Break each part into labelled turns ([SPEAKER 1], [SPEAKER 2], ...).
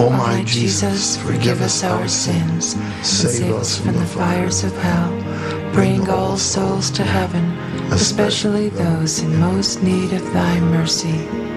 [SPEAKER 1] O my Jesus, forgive us our sins, save us from the fires of hell, bring all souls to heaven, especially those in most need of thy mercy.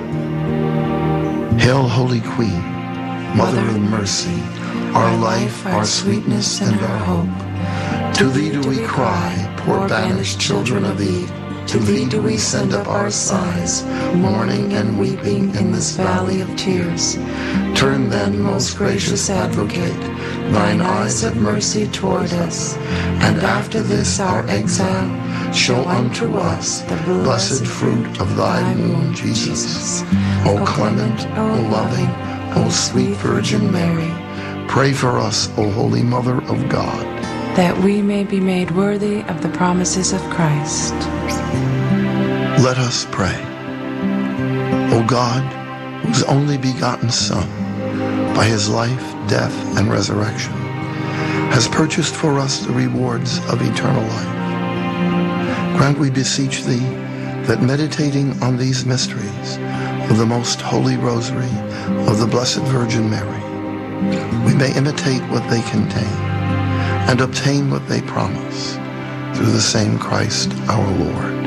[SPEAKER 2] Hail, Holy Queen, Mother of mercy, our life, our sweetness, and our hope. To thee do we cry, poor banished children of Eve. To thee do we send up our sighs, mourning and weeping in this valley of tears. Turn then, most gracious Advocate, thine eyes of mercy toward us, and after this our exile, show unto us the blessed fruit of thy womb, Jesus. O clement, O loving, O sweet Virgin Mary, pray for us, O Holy Mother of God,
[SPEAKER 1] that we may be made worthy of the promises of Christ.
[SPEAKER 2] Let us pray. O God, whose only begotten Son, by his life, death, and resurrection, has purchased for us the rewards of eternal life, grant, we beseech thee, that meditating on these mysteries of the most holy rosary of the Blessed Virgin Mary, we may imitate what they contain and obtain what they promise, through the same Christ our Lord.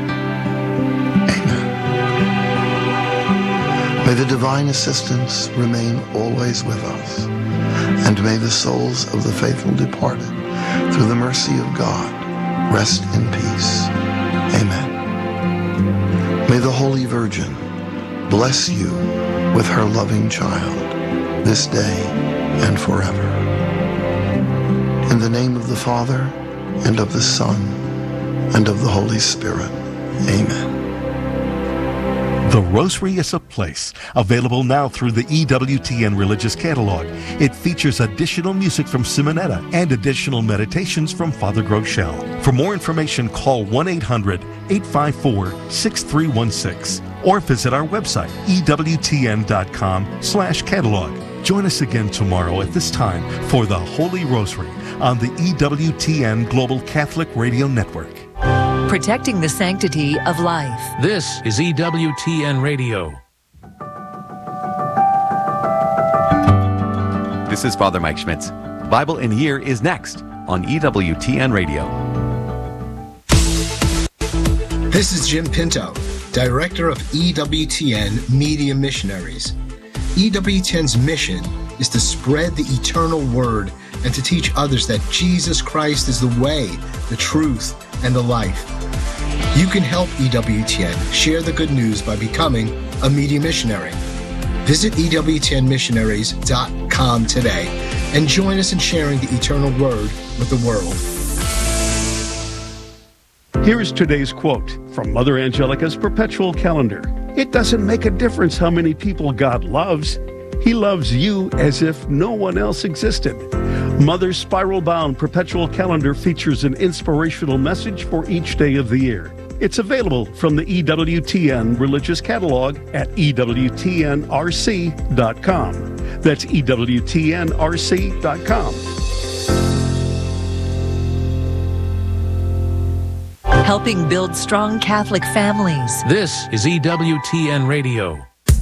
[SPEAKER 2] May the divine assistance remain always with us, and may the souls of the faithful departed, through the mercy of God, rest in peace. Amen. May the Holy Virgin bless you with her loving child, this day and forever. In the name of the Father, and of the Son, and of the Holy Spirit. Amen.
[SPEAKER 3] The Rosary is a Place, available now through the EWTN Religious Catalog. It features additional music from Simonetta and additional meditations from Father Groeschel. For more information, call 1-800-854-6316 or visit our website, ewtn.com/catalog. Join us again tomorrow at this time for the Holy Rosary on the EWTN Global Catholic Radio Network.
[SPEAKER 4] Protecting the sanctity of life.
[SPEAKER 5] This is EWTN Radio.
[SPEAKER 6] This is Father Mike Schmitz. Bible in a Year is next on EWTN Radio.
[SPEAKER 7] This is Jim Pinto, Director of EWTN Media Missionaries. EWTN's mission is to spread the eternal word and to teach others that Jesus Christ is the way, the truth, and the life. You can help EWTN share the good news by becoming a media missionary. Visit EWTNmissionaries.com today and join us in sharing the eternal word with the world.
[SPEAKER 8] Here is today's quote from Mother Angelica's Perpetual Calendar. It doesn't make a difference how many people God loves. He loves you as if no one else existed. Mother's spiral-bound Perpetual Calendar features an inspirational message for each day of the year. It's available from the EWTN Religious Catalog at EWTNRC.com. That's EWTNRC.com.
[SPEAKER 4] Helping build strong Catholic families.
[SPEAKER 5] This is EWTN Radio.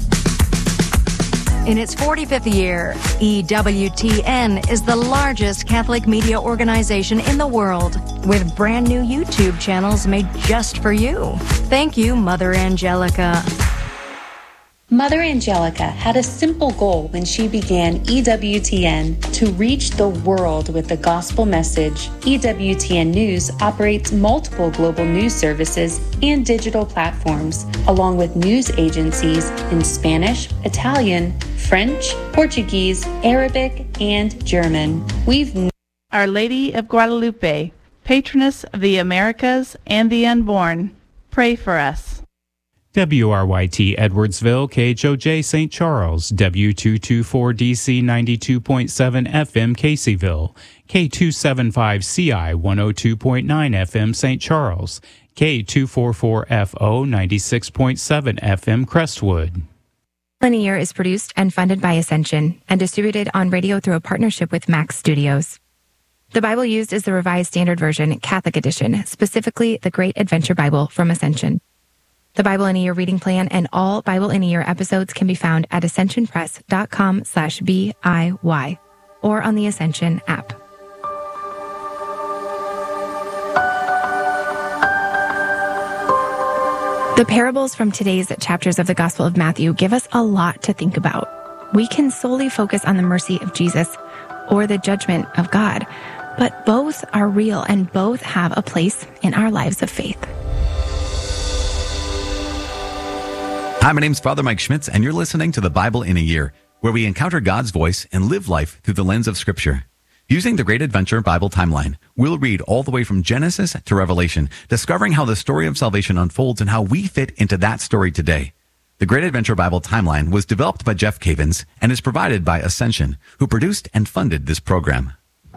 [SPEAKER 9] In its 45th year, EWTN is the largest Catholic media organization in the world, with brand new YouTube channels made just for you. Thank you, Mother Angelica.
[SPEAKER 10] Mother Angelica had a simple goal when she began EWTN: to reach the world with the gospel message. EWTN News operates multiple global news services and digital platforms, along with news agencies in Spanish, Italian, French, Portuguese, Arabic, and German.
[SPEAKER 11] Our Lady of Guadalupe, patroness of the Americas and the unborn, pray for us.
[SPEAKER 12] WRYT Edwardsville, KHOJ St. Charles, W224DC 92.7 FM Caseyville, K275CI 102.9 FM St. Charles, K244FO 96.7 FM Crestwood.
[SPEAKER 13] Linear is produced and funded by Ascension and distributed on radio through a partnership with Max Studios. The Bible used is the Revised Standard Version, Catholic Edition, specifically the Great Adventure Bible from Ascension. The Bible in a Year reading plan and all Bible in a Year episodes can be found at ascensionpress.com/BIY or on the Ascension app. The parables from today's chapters of the Gospel of Matthew give us a lot to think about. We can solely focus on the mercy of Jesus or the judgment of God, but both are real and both have a place in our lives of faith.
[SPEAKER 6] Hi, my name's Father Mike Schmitz, and you're listening to The Bible in a Year, where we encounter God's voice and live life through the lens of Scripture. Using the Great Adventure Bible Timeline, we'll read all the way from Genesis to Revelation, discovering how the story of salvation unfolds and how we fit into that story today. The Great Adventure Bible Timeline was developed by Jeff Cavins and is provided by Ascension, who produced and funded this program.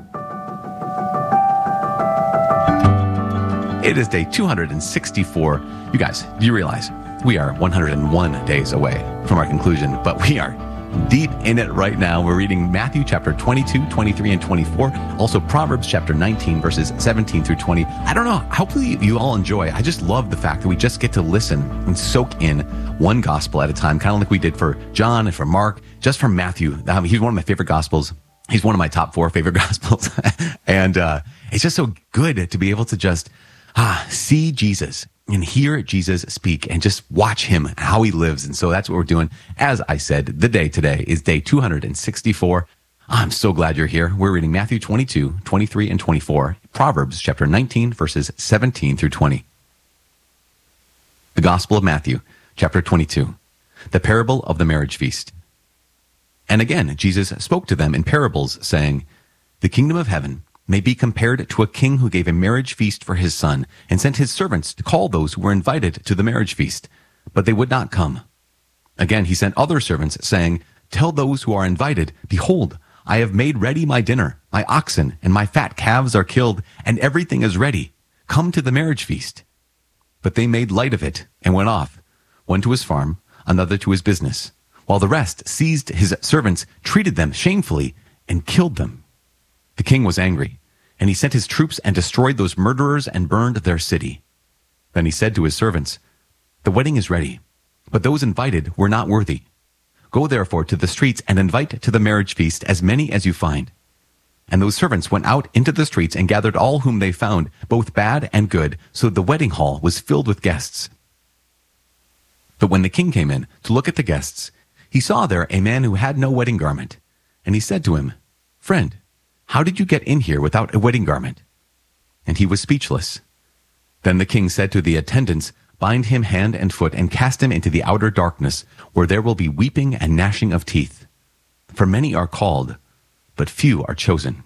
[SPEAKER 6] It is day 264. You guys, do you realize we are 101 days away from our conclusion, but we are deep in it right now. We're reading Matthew chapter 22, 23, and 24. Also Proverbs chapter 19, verses 17 through 20. I don't know. Hopefully you all enjoy. I just love the fact that we just get to listen and soak in one gospel at a time, kind of like we did for John and for Mark, just from Matthew. He's one of my favorite gospels. He's one of my top 4 favorite gospels. And it's just so good to be able to just see Jesus and hear Jesus speak and just watch him, how he lives. And so that's what we're doing. As I said, the day today is day 264. I'm so glad you're here. We're reading Matthew 22, 23, and 24, Proverbs chapter 19, verses 17 through 20. The Gospel of Matthew, chapter 22, the parable of the marriage feast. And again, Jesus spoke to them in parables, saying, "The kingdom of heaven may be compared to a king who gave a marriage feast for his son and sent his servants to call those who were invited to the marriage feast, but they would not come. Again, he sent other servants, saying, 'Tell those who are invited, behold, I have made ready my dinner. My oxen and my fat calves are killed, and everything is ready. Come to the marriage feast.' But they made light of it and went off, one to his farm, another to his business, while the rest seized his servants, treated them shamefully, and killed them. The king was angry, and he sent his troops and destroyed those murderers and burned their city. Then he said to his servants, 'The wedding is ready, but those invited were not worthy. Go therefore to the streets and invite to the marriage feast as many as you find.' And those servants went out into the streets and gathered all whom they found, both bad and good, so the wedding hall was filled with guests. But when the king came in to look at the guests, he saw there a man who had no wedding garment. And he said to him, 'Friend, how did you get in here without a wedding garment?' And he was speechless. Then the king said to the attendants, 'Bind him hand and foot and cast him into the outer darkness, where there will be weeping and gnashing of teeth. For many are called, but few are chosen.'"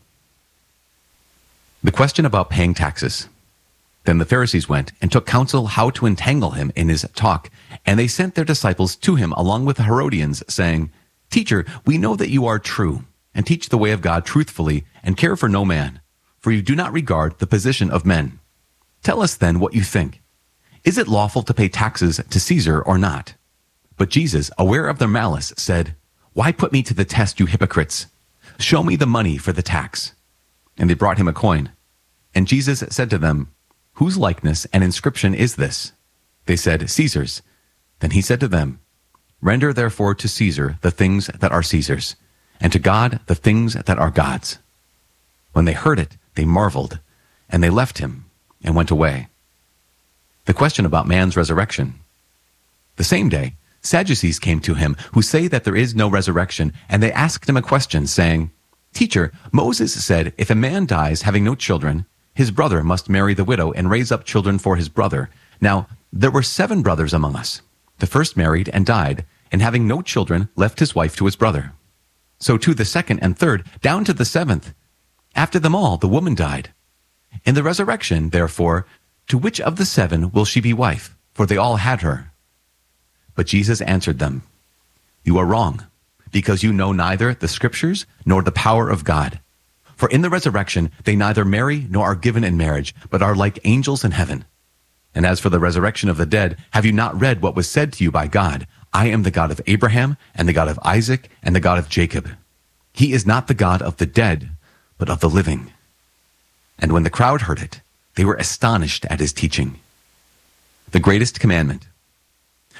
[SPEAKER 6] The question about paying taxes. Then the Pharisees went and took counsel how to entangle him in his talk, and they sent their disciples to him along with the Herodians, saying, "Teacher, we know that you are true, and teach the way of God truthfully, and care for no man, for you do not regard the position of men. Tell us then what you think. Is it lawful to pay taxes to Caesar or not?" But Jesus, aware of their malice, said, "Why put me to the test, you hypocrites? Show me the money for the tax." And they brought him a coin. And Jesus said to them, "Whose likeness and inscription is this?" They said, "Caesar's." Then he said to them, "Render therefore to Caesar the things that are Caesar's, and to God the things that are God's." When they heard it, they marveled, and they left him and went away. The question about man's resurrection. The same day, Sadducees came to him, who say that there is no resurrection, and they asked him a question, saying, "Teacher, Moses said, if a man dies having no children, his brother must marry the widow and raise up children for his brother. Now, there were 7 brothers among us. The first married and died, and having no children, left his wife to his brother. So to the second and third, down to the 7th. After them all, the woman died. In the resurrection, therefore, to which of the 7 will she be wife? For they all had her." But Jesus answered them, "You are wrong, because you know neither the Scriptures nor the power of God. For in the resurrection they neither marry nor are given in marriage, but are like angels in heaven. And as for the resurrection of the dead, have you not read what was said to you by God? I am the God of Abraham, and the God of Isaac, and the God of Jacob. He is not the God of the dead, but of the living." And when the crowd heard it, they were astonished at his teaching. The greatest commandment.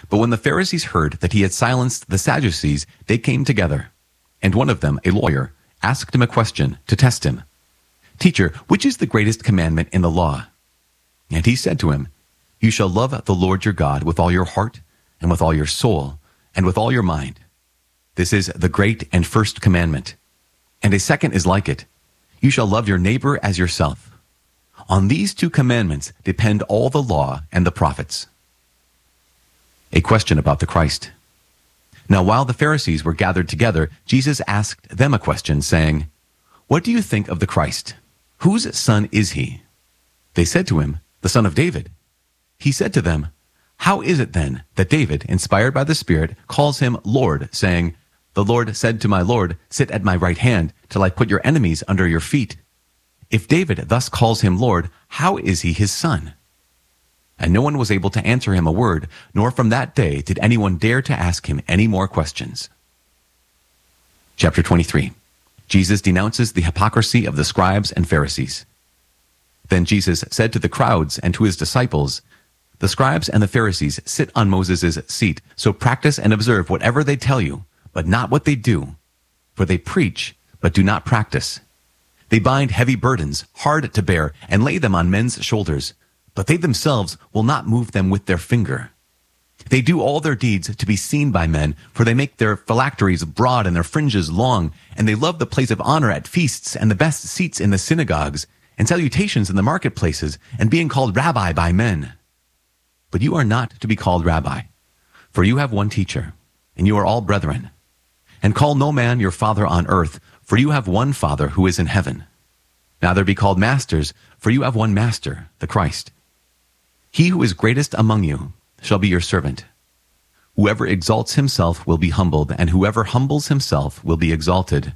[SPEAKER 6] But when the Pharisees heard that he had silenced the Sadducees, they came together. And one of them, a lawyer, asked him a question to test him. "Teacher, which is the greatest commandment in the law?" And he said to him, "You shall love the Lord your God with all your heart, and with all your soul, and with all your mind. This is the great and first commandment. And a second is like it. You shall love your neighbor as yourself. On these two commandments depend all the law and the prophets." A question about the Christ. Now while the Pharisees were gathered together, Jesus asked them a question, saying, "What do you think of the Christ? Whose son is he?" They said to him, "The son of David." He said to them, "How is it then that David, inspired by the Spirit, calls him Lord, saying, 'The Lord said to my Lord, sit at my right hand, till I put your enemies under your feet'? If David thus calls him Lord, how is he his son?" And no one was able to answer him a word, nor from that day did anyone dare to ask him any more questions. Chapter 23. Jesus denounces the hypocrisy of the scribes and Pharisees. Then Jesus said to the crowds and to his disciples, "The scribes and the Pharisees sit on Moses' seat, so practice and observe whatever they tell you, but not what they do. For they preach, but do not practice. They bind heavy burdens, hard to bear, and lay them on men's shoulders, but they themselves will not move them with their finger. They do all their deeds to be seen by men, for they make their phylacteries broad and their fringes long, and they love the place of honor at feasts and the best seats in the synagogues, and salutations in the marketplaces, and being called rabbi by men. But you are not to be called rabbi, for you have one teacher, and you are all brethren. And call no man your father on earth, for you have one Father who is in heaven. Neither be called masters, for you have one Master, the Christ. He who is greatest among you shall be your servant. Whoever exalts himself will be humbled, and whoever humbles himself will be exalted.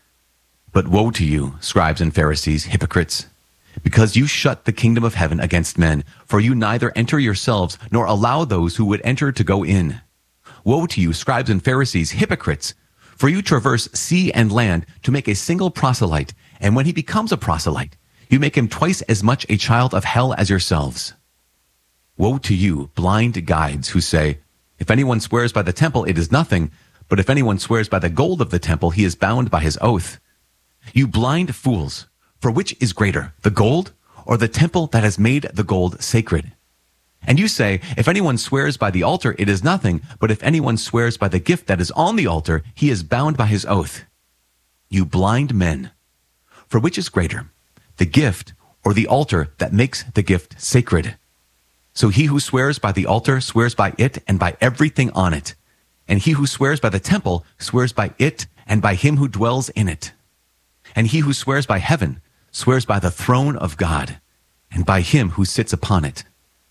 [SPEAKER 6] But woe to you, scribes and Pharisees, hypocrites, because you shut the kingdom of heaven against men, for you neither enter yourselves, nor allow those who would enter to go in. Woe to you, scribes and Pharisees, hypocrites, for you traverse sea and land to make a single proselyte, and when he becomes a proselyte, you make him twice as much a child of hell as yourselves. Woe to you, blind guides, who say, if anyone swears by the temple, it is nothing, but if anyone swears by the gold of the temple, he is bound by his oath. You blind fools, for which is greater, the gold or the temple that has made the gold sacred? And you say, if anyone swears by the altar, it is nothing, but if anyone swears by the gift that is on the altar, he is bound by his oath. You blind men, for which is greater, the gift or the altar that makes the gift sacred? So he who swears by the altar swears by it and by everything on it. And he who swears by the temple swears by it and by him who dwells in it. And he who swears by heaven swears by the throne of God and by him who sits upon it.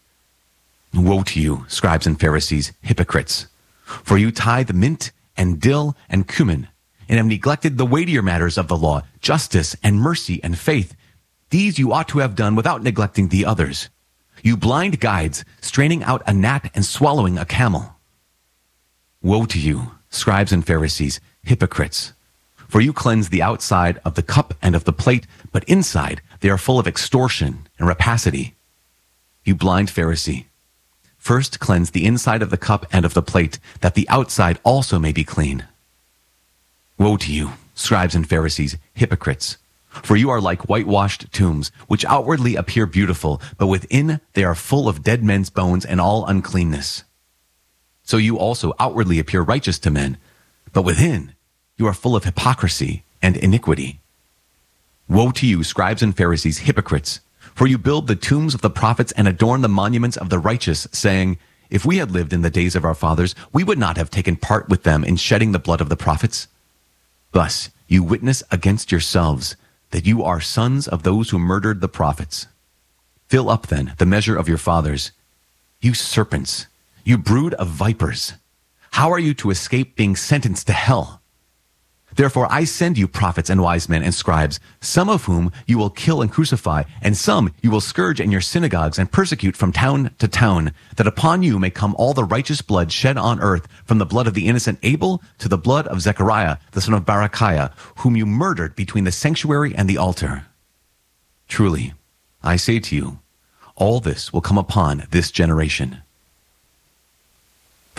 [SPEAKER 6] Woe to you, scribes and Pharisees, hypocrites, for you tithe mint and dill and cumin, and have neglected the weightier matters of the law, justice and mercy and faith. These you ought to have done without neglecting the others. You blind guides, straining out a gnat and swallowing a camel. Woe to you, scribes and Pharisees, hypocrites, for you cleanse the outside of the cup and of the plate, but inside they are full of extortion and rapacity. You blind Pharisee, first cleanse the inside of the cup and of the plate, that the outside also may be clean. Woe to you, scribes and Pharisees, hypocrites, for you are like whitewashed tombs, which outwardly appear beautiful, but within they are full of dead men's bones and all uncleanness. So you also outwardly appear righteous to men, but within you are full of hypocrisy and iniquity. Woe to you, scribes and Pharisees, hypocrites, for you build the tombs of the prophets and adorn the monuments of the righteous, saying, if we had lived in the days of our fathers, we would not have taken part with them in shedding the blood of the prophets. Thus you witness against yourselves that you are sons of those who murdered the prophets. Fill up then the measure of your fathers. You serpents, you brood of vipers, how are you to escape being sentenced to hell? Therefore I send you prophets and wise men and scribes, some of whom you will kill and crucify, and some you will scourge in your synagogues and persecute from town to town, that upon you may come all the righteous blood shed on earth, from the blood of the innocent Abel to the blood of Zechariah, the son of Barachiah, whom you murdered between the sanctuary and the altar. Truly, I say to you, all this will come upon this generation.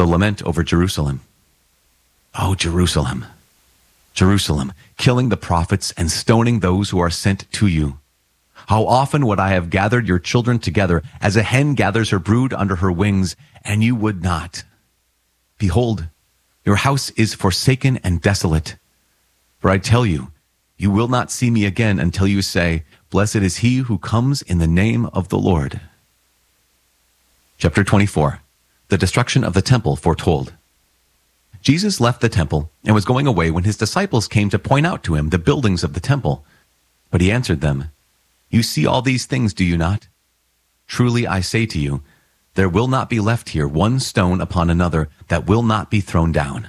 [SPEAKER 6] The lament over Jerusalem. Oh, Jerusalem, Jerusalem, killing the prophets and stoning those who are sent to you. How often would I have gathered your children together as a hen gathers her brood under her wings, and you would not. Behold, your house is forsaken and desolate. For I tell you, you will not see me again until you say, Blessed is he who comes in the name of the Lord. Chapter 24. The destruction of the temple foretold. Jesus left the temple and was going away when his disciples came to point out to him the buildings of the temple. But he answered them, You see all these things, do you not? Truly I say to you, there will not be left here one stone upon another that will not be thrown down.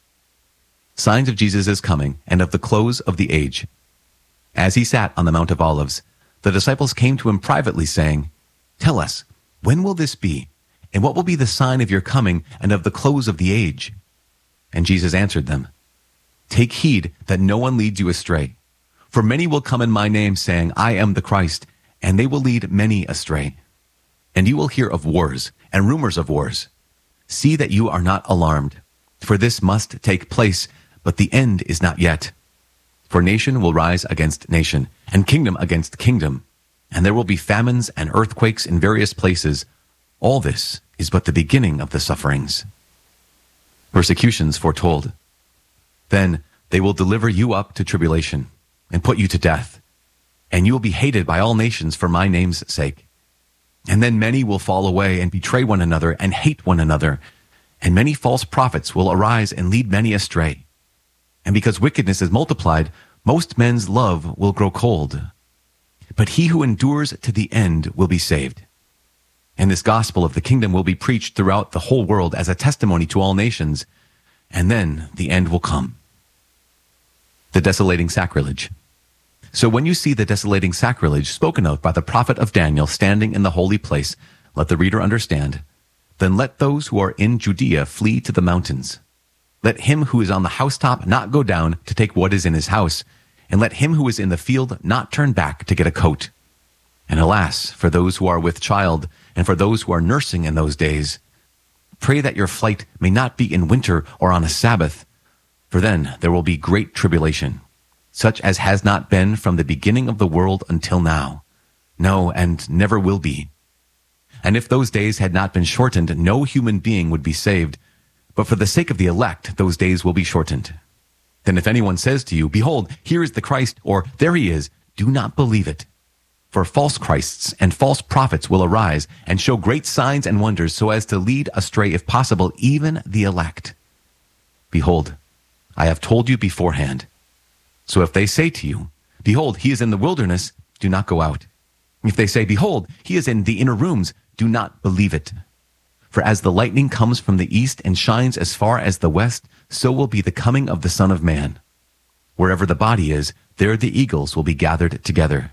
[SPEAKER 6] Signs of Jesus' coming and of the close of the age. As he sat on the Mount of Olives, the disciples came to him privately, saying, Tell us, when will this be? And what will be the sign of your coming and of the close of the age? And Jesus answered them, Take heed that no one leads you astray. For many will come in my name, saying, I am the Christ, and they will lead many astray. And you will hear of wars and rumors of wars. See that you are not alarmed, for this must take place, but the end is not yet. For nation will rise against nation, and kingdom against kingdom, and there will be famines and earthquakes in various places. All this is but the beginning of the sufferings. Persecutions foretold. Then they will deliver you up to tribulation, and put you to death, and you will be hated by all nations for my name's sake. And then many will fall away and betray one another and hate one another, and many false prophets will arise and lead many astray. And because wickedness is multiplied, most men's love will grow cold. But he who endures to the end will be saved. And this gospel of the kingdom will be preached throughout the whole world as a testimony to all nations, and then the end will come. The desolating sacrilege. So when you see the desolating sacrilege spoken of by the prophet of Daniel standing in the holy place, let the reader understand. Then let those who are in Judea flee to the mountains. Let him who is on the housetop not go down to take what is in his house, and let him who is in the field not turn back to get a coat. And alas, for those who are with child, and for those who are nursing in those days. Pray that your flight may not be in winter or on a Sabbath, for then there will be great tribulation, such as has not been from the beginning of the world until now. No, and never will be. And if those days had not been shortened, no human being would be saved. But for the sake of the elect, those days will be shortened. Then if anyone says to you, Behold, here is the Christ, or there he is, do not believe it. For false Christs and false prophets will arise and show great signs and wonders so as to lead astray, if possible, even the elect. Behold, I have told you beforehand. So if they say to you, Behold, he is in the wilderness, do not go out. If they say, Behold, he is in the inner rooms, do not believe it. For as the lightning comes from the east and shines as far as the west, so will be the coming of the Son of Man. Wherever the body is, there the eagles will be gathered together.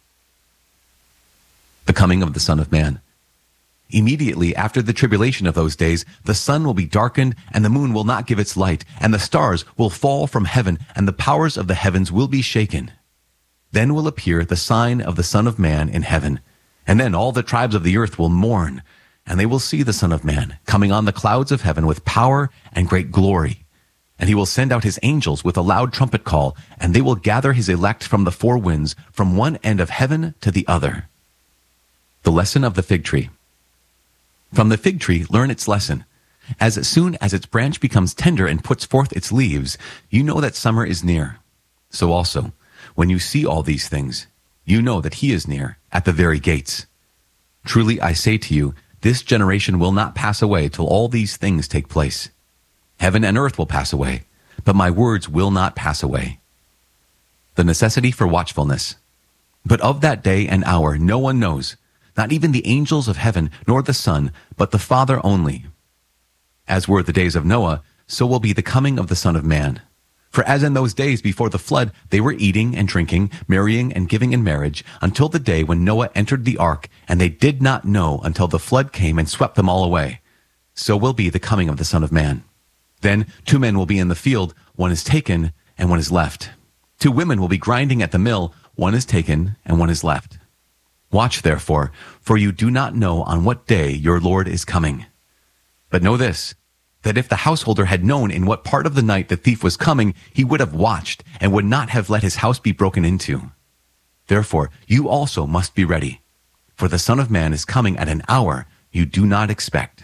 [SPEAKER 6] The coming of the Son of Man. Immediately after the tribulation of those days, the sun will be darkened, and the moon will not give its light, and the stars will fall from heaven, and the powers of the heavens will be shaken. Then will appear the sign of the Son of Man in heaven, and then all the tribes of the earth will mourn, and they will see the Son of Man coming on the clouds of heaven with power and great glory. And he will send out his angels with a loud trumpet call, and they will gather his elect from the four winds, from one end of heaven to the other. The lesson of the fig tree. From the fig tree, learn its lesson. As soon as its branch becomes tender and puts forth its leaves, you know that summer is near. So also, when you see all these things, you know that he is near, at the very gates. Truly I say to you, this generation will not pass away till all these things take place. Heaven and earth will pass away, but my words will not pass away. The necessity for watchfulness. But of that day and hour no one knows, not even the angels of heaven, nor the Son, but the Father only. As were the days of Noah, so will be the coming of the Son of Man. For as in those days before the flood, they were eating and drinking, marrying and giving in marriage, until the day when Noah entered the ark, and they did not know until the flood came and swept them all away. So will be the coming of the Son of Man. Then 2 men will be in the field, one is taken, and one is left. 2 women will be grinding at the mill, one is taken, and one is left. Watch therefore, for you do not know on what day your Lord is coming. But know this, that if the householder had known in what part of the night the thief was coming, he would have watched and would not have let his house be broken into. Therefore, you also must be ready, for the Son of Man is coming at an hour you do not expect.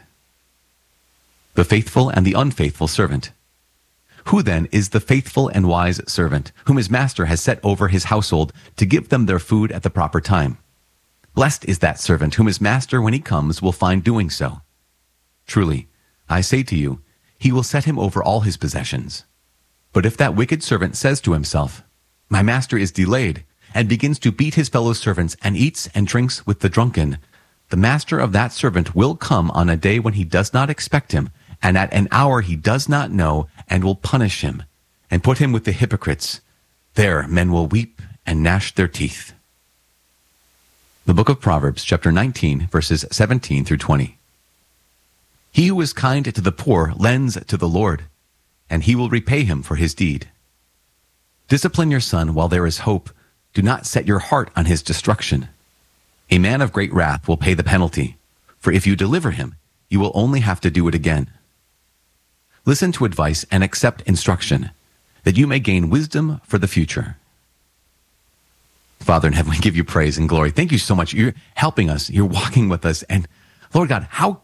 [SPEAKER 6] The faithful and the unfaithful servant. Who then is the faithful and wise servant, whom his master has set over his household to give them their food at the proper time? Blessed is that servant whom his master, when he comes, will find doing so. Truly, I say to you, he will set him over all his possessions. But if that wicked servant says to himself, my master is delayed, and begins to beat his fellow servants and eats and drinks with the drunken, the master of that servant will come on a day when he does not expect him, and at an hour he does not know, and will punish him, and put him with the hypocrites. There men will weep and gnash their teeth. The book of Proverbs, chapter 19, verses 17 through 20. He who is kind to the poor lends to the Lord, and he will repay him for his deed. Discipline your son while there is hope. Do not set your heart on his destruction. A man of great wrath will pay the penalty, for if you deliver him, you will only have to do it again. Listen to advice and accept instruction, that you may gain wisdom for the future. Father in heaven, we give you praise and glory. Thank you so much. You're helping us. You're walking with us. And Lord God, how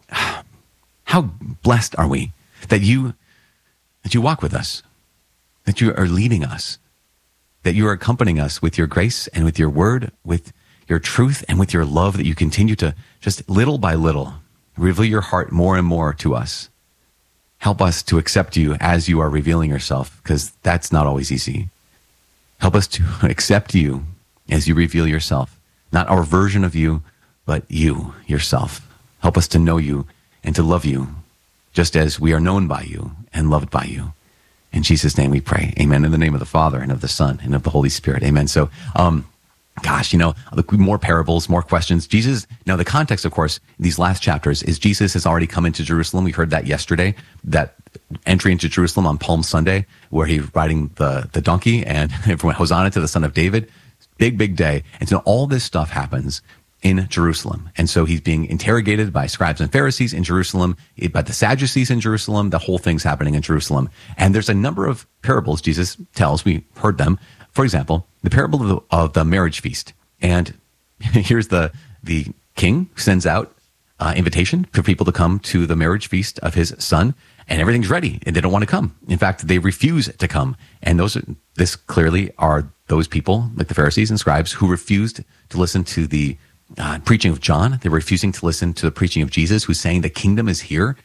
[SPEAKER 6] blessed are we that you walk with us, that you are leading us, that you are accompanying us with your grace and with your word, with your truth and with your love, that you continue to just little by little reveal your heart more and more to us. Help us to accept you as you are revealing yourself, because that's not always easy. Help us to accept you as you reveal yourself, not our version of you, but you yourself. Help us to know you and to love you, just as we are known by you and loved by you. In Jesus' name we pray. Amen. In the name of the Father and of the Son and of the Holy Spirit. Amen. So, more parables, more questions. Jesus, now the context, of course, these last chapters is Jesus has already come into Jerusalem. We heard that yesterday, that entry into Jerusalem on Palm Sunday, where he's riding the donkey and everyone, Hosanna to the Son of David. Big day. And so all this stuff happens in Jerusalem. And so he's being interrogated by scribes and Pharisees in Jerusalem, by the Sadducees in Jerusalem. The whole thing's happening in Jerusalem. And there's a number of parables Jesus tells. We heard them. For example, the parable of the marriage feast. And here's the king sends out invitation for people to come to the marriage feast of his son, and everything's ready, and they don't want to come. In fact, they refuse to come. And this clearly are those people, like the Pharisees and scribes, who refused to listen to the preaching of John. They're refusing to listen to the preaching of Jesus, who's saying the kingdom is here.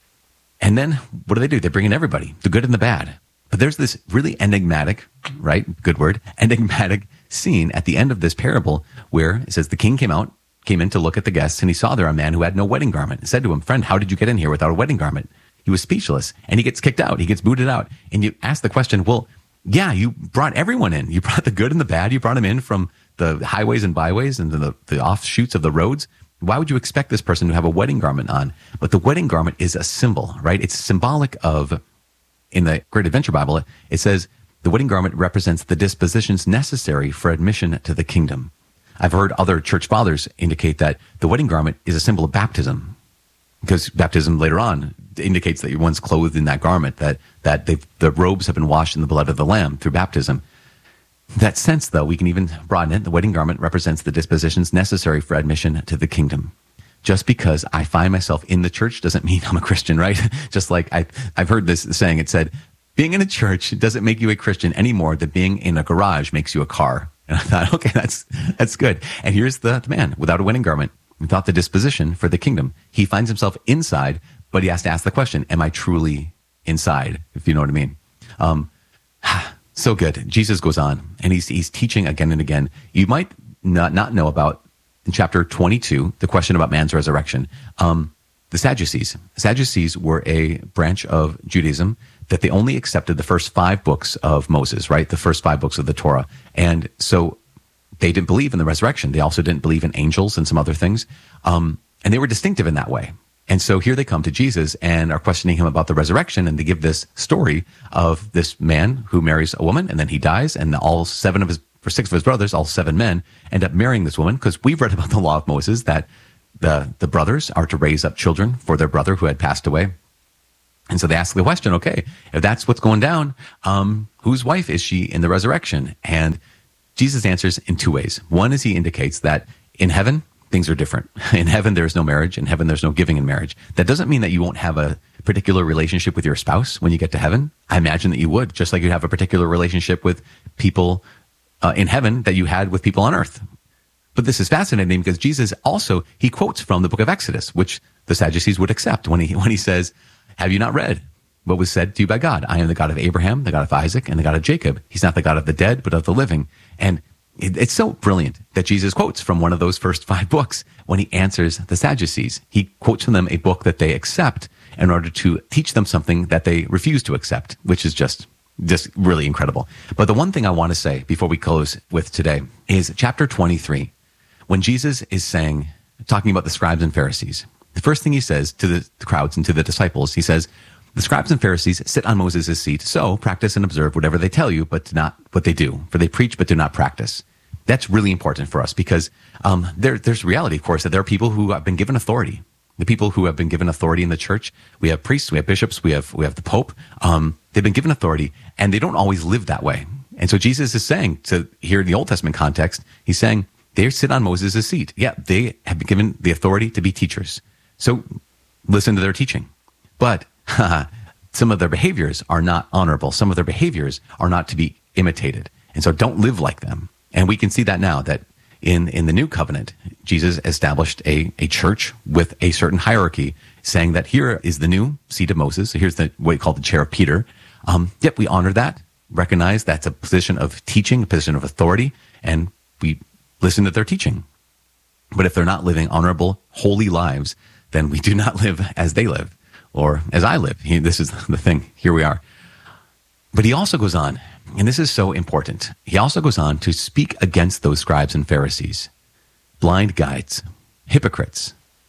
[SPEAKER 6] And then what do? They bring in everybody, the good and the bad. But there's this really enigmatic, right? Good word, enigmatic scene at the end of this parable where it says the king came in to look at the guests, and he saw there a man who had no wedding garment, and said to him, friend, how did you get in here without a wedding garment? He was speechless, and he gets kicked out. He gets booted out. And you ask the question, well, yeah, you brought everyone in. You brought the good and the bad. You brought them in from the highways and byways and the offshoots of the roads. Why would you expect this person to have a wedding garment on? But the wedding garment is a symbol, right? It's symbolic of, in the Great Adventure Bible, it says the wedding garment represents the dispositions necessary for admission to the kingdom. I've heard other church fathers indicate that the wedding garment is a symbol of baptism, because baptism later on indicates that one's clothed in that garment, that the robes have been washed in the blood of the Lamb through baptism. In that sense, though, we can even broaden it. The wedding garment represents the dispositions necessary for admission to the kingdom. Just because I find myself in the church doesn't mean I'm a Christian, right? Just like I've heard this saying, it said, being in a church doesn't make you a Christian any more than being in a garage makes you a car. And I thought, okay, that's good. And here's the man without a wedding garment, without the disposition for the kingdom. He finds himself inside, but he has to ask the question, am I truly inside? If you know what I mean. So good. Jesus goes on, and he's teaching again and again. You might not know about, in chapter 22, the question about man's resurrection. The Sadducees. Sadducees were a branch of Judaism that they only accepted the first 5 books of Moses, right? The first 5 books of the Torah. And so they didn't believe in the resurrection. They also didn't believe in angels and some other things. And they were distinctive in that way. And so here they come to Jesus and are questioning him about the resurrection. And they give this story of this man who marries a woman, and then he dies, and all 6 of his brothers, all 7 men, end up marrying this woman, because we've read about the law of Moses that the brothers are to raise up children for their brother who had passed away. And so they ask the question, okay, if that's what's going down, whose wife is she in the resurrection? And Jesus answers in two ways. One is he indicates that in heaven, things are different. In heaven, there's no marriage. In heaven, there's no giving in marriage. That doesn't mean that you won't have a particular relationship with your spouse when you get to heaven. I imagine that you would, just like you'd have a particular relationship with people in heaven that you had with people on earth. But this is fascinating because Jesus also, he quotes from the book of Exodus, which the Sadducees would accept when he says, have you not read what was said to you by God? I am the God of Abraham, the God of Isaac, and the God of Jacob. He's not the God of the dead, but of the living. And it's so brilliant that Jesus quotes from one of those first 5 books when he answers the Sadducees. He quotes from them a book that they accept in order to teach them something that they refuse to accept, which is just really incredible. But the one thing I want to say before we close with today is chapter 23, when Jesus is talking about the scribes and Pharisees. The first thing he says to the crowds and to the disciples, he says, the scribes and Pharisees sit on Moses' seat, so practice and observe whatever they tell you, but not what they do. For they preach, but do not practice. That's really important for us because there's reality, of course, that there are people who have been given authority. The people who have been given authority in the church, we have priests, we have bishops, we have the Pope. They've been given authority, and they don't always live that way. And so Jesus is saying, here in the Old Testament context, he's saying, they sit on Moses' seat. Yeah, they have been given the authority to be teachers. So listen to their teaching. But some of their behaviors are not honorable. Some of their behaviors are not to be imitated. And so don't live like them. And we can see that now that in the new covenant, Jesus established a church with a certain hierarchy, saying that here is the new seat of Moses. So here's what we call the chair of Peter. Yep, we honor that, recognize that's a position of teaching, a position of authority, and we listen to their teaching. But if they're not living honorable, holy lives, then we do not live as they live, or as I live. This is the thing. Here we are. But he also goes on, and this is so important. He also goes on to speak against those scribes and Pharisees, blind guides, hypocrites.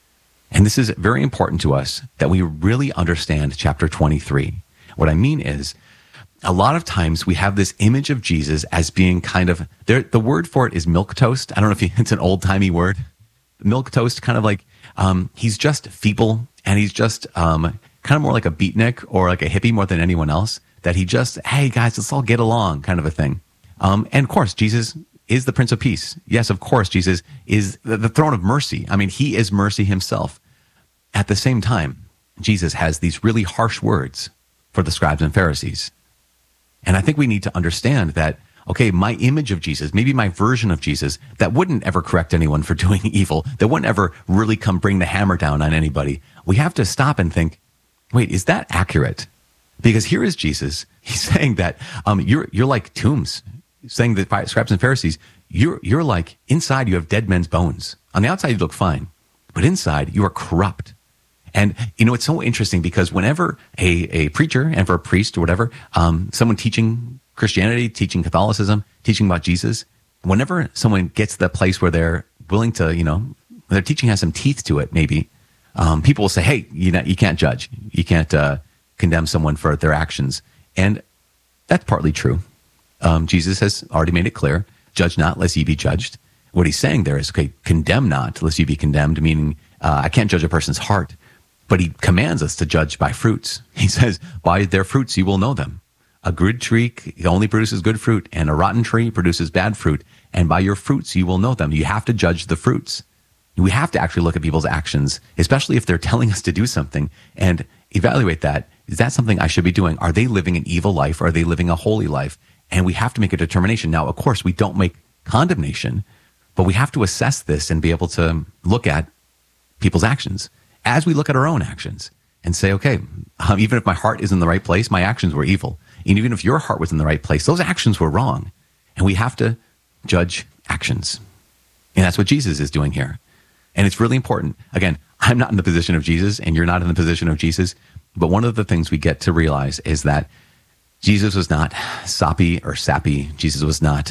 [SPEAKER 6] And this is very important to us that we really understand chapter 23. What I mean is, a lot of times we have this image of Jesus as being kind of, the word for it is milquetoast. I don't know if it's an old-timey word. Milquetoast, kind of like, he's just feeble, and he's just kind of more like a beatnik or like a hippie more than anyone else, that he just, hey guys, let's all get along kind of a thing. And of course, Jesus is the Prince of Peace. Yes, of course, Jesus is the throne of mercy. I mean, he is mercy himself. At the same time, Jesus has these really harsh words for the scribes and Pharisees. And I think we need to understand that, okay, my image of Jesus, maybe my version of Jesus, that wouldn't ever correct anyone for doing evil, that wouldn't ever really come bring the hammer down on anybody. We have to stop and think, wait, is that accurate? Because here is Jesus. He's saying that you're like tombs. He's saying that scribes and Pharisees, you're like, inside you have dead men's bones. On the outside you look fine, but inside you are corrupt. And, it's so interesting because whenever a preacher, and for a priest or whatever, someone teaching Christianity, teaching Catholicism, teaching about Jesus, whenever someone gets to that place where they're willing to, their teaching has some teeth to it, maybe, people will say, hey, you can't judge. You can't condemn someone for their actions. And that's partly true. Jesus has already made it clear, judge not, lest ye be judged. What he's saying there is, okay, condemn not, lest you be condemned, meaning I can't judge a person's heart. But he commands us to judge by fruits. He says, by their fruits you will know them. A good tree only produces good fruit, and a rotten tree produces bad fruit. And by your fruits you will know them. You have to judge the fruits. We have to actually look at people's actions, especially if they're telling us to do something, and evaluate that. Is that something I should be doing? Are they living an evil life, or are they living a holy life? And we have to make a determination. Now, of course, we don't make condemnation, but we have to assess this and be able to look at people's actions as we look at our own actions and say, okay, even if my heart is in the right place, my actions were evil. And even if your heart was in the right place, those actions were wrong. And we have to judge actions. And that's what Jesus is doing here. And it's really important. Again, I'm not in the position of Jesus, and you're not in the position of Jesus. But one of the things we get to realize is that Jesus was not soppy or sappy. Jesus was not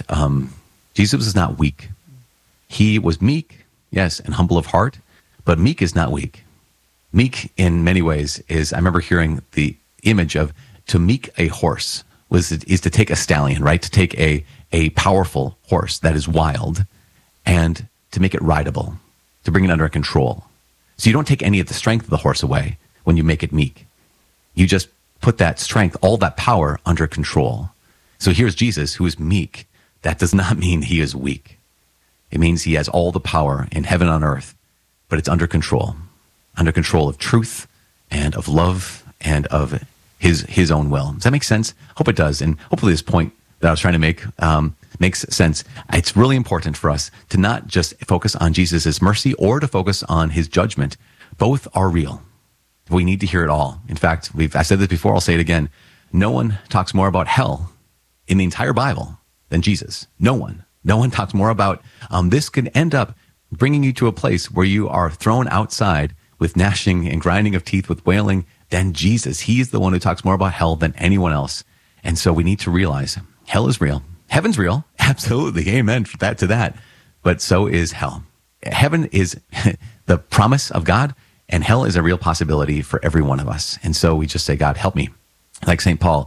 [SPEAKER 6] weak. He was meek, yes, and humble of heart, but meek is not weak. Meek in many ways is, I remember hearing the image of, to meek a horse is to take a stallion, right? To take a powerful horse that is wild and to make it rideable, to bring it under control. So you don't take any of the strength of the horse away when you make it meek. You just put that strength, all that power under control. So here's Jesus, who is meek. That does not mean he is weak. It means he has all the power in heaven and on earth, but it's under control of truth and of love and of his own will. Does that make sense? Hope it does. And hopefully this point that I was trying to make makes sense. It's really important for us to not just focus on Jesus' mercy or to focus on his judgment. Both are real. We need to hear it all. In fact, I said this before, I'll say it again. No one talks more about hell in the entire Bible than Jesus. No one. No one talks more about this could end up bringing you to a place where you are thrown outside with gnashing and grinding of teeth, with wailing, than Jesus. He is the one who talks more about hell than anyone else. And so we need to realize hell is real. Heaven's real. Absolutely. Amen to that. But so is hell. Heaven is the promise of God, and hell is a real possibility for every one of us. And so we just say, God, help me. Like St. Paul,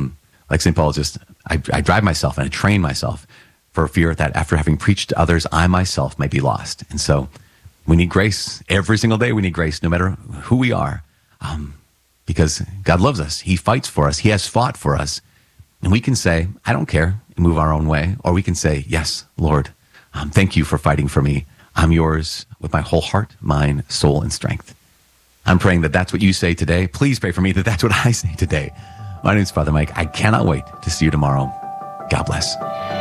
[SPEAKER 6] I drive myself and I train myself for fear that after having preached to others, I myself may be lost. And so we need grace. Every single day we need grace, no matter who we are, because God loves us. He fights for us. He has fought for us. And we can say, I don't care, and move our own way. Or we can say, yes, Lord, thank you for fighting for me. I'm yours with my whole heart, mind, soul, and strength. I'm praying that that's what you say today. Please pray for me that that's what I say today. My name is Father Mike. I cannot wait to see you tomorrow. God bless.